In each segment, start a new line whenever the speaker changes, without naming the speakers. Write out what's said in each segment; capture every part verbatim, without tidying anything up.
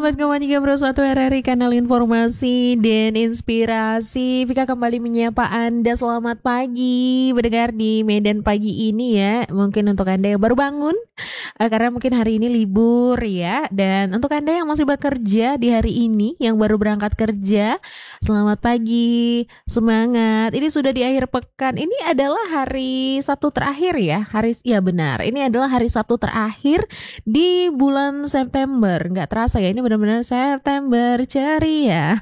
seratus empat koma tiga Pro satu R R I, kanal informasi dan inspirasi. Vika kembali menyapa Anda, selamat pagi mendengar di Medan pagi ini ya. Mungkin untuk Anda yang baru bangun, uh, karena mungkin hari ini libur ya. Dan untuk Anda yang masih bekerja di hari ini, yang baru berangkat kerja, selamat pagi, semangat. Ini sudah di akhir pekan, ini adalah hari Sabtu terakhir ya. Hari, ya benar, ini adalah hari Sabtu terakhir di bulan September. Nggak terasa ya, ini benar-benar September ceria.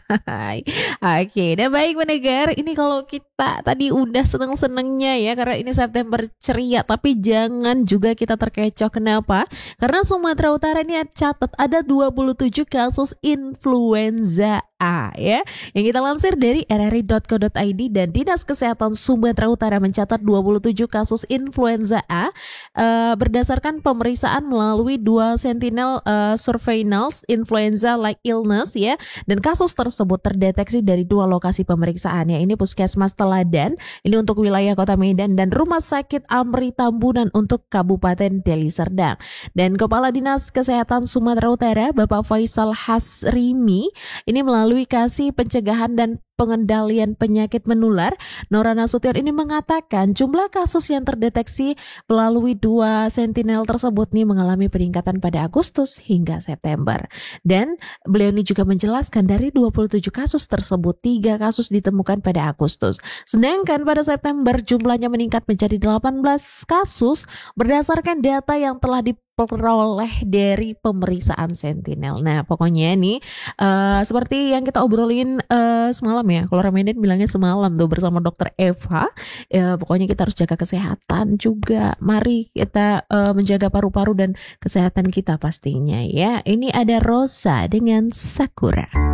Oke, dan baik mendengar, ini kalau kita tadi udah seneng-senengnya ya karena ini September ceria, tapi jangan juga kita terkecoh. Kenapa? Karena Sumatera Utara ini catat ada dua puluh tujuh kasus influenza A ya, yang kita lansir dari r r i dot co dot i d, dan Dinas Kesehatan Sumatera Utara mencatat dua puluh tujuh kasus influenza A uh, berdasarkan pemeriksaan melalui dua sentinel uh, surveillance influenza like illness ya, dan kasus tersebut terdeteksi dari dua lokasi pemeriksaan ya, ini Puskesmas Teladan ini untuk wilayah Kota Medan dan Rumah Sakit Amri Tambunan untuk Kabupaten Deli Serdang. Dan Kepala Dinas Kesehatan Sumatera Utara Bapak Faisal Hasrimi ini melalui Melalui Kasih Pencegahan dan Pengendalian Penyakit Menular, Nora Nasution ini mengatakan jumlah kasus yang terdeteksi melalui dua sentinel tersebut nih mengalami peningkatan pada Agustus hingga September. Dan beliau ini juga menjelaskan dari dua puluh tujuh kasus tersebut, tiga kasus ditemukan pada Agustus. Sedangkan pada September jumlahnya meningkat menjadi delapan belas kasus berdasarkan data yang telah diperoleh dari pemeriksaan sentinel. Nah, pokoknya nih uh, seperti yang kita obrolin uh, semalam ya, kalau orang Medan bilangnya semalam tuh bersama dokter Eva, ya, pokoknya kita harus jaga kesehatan juga. Mari kita uh, menjaga paru-paru dan kesehatan kita pastinya ya. Ini ada Rosa dengan Sakura.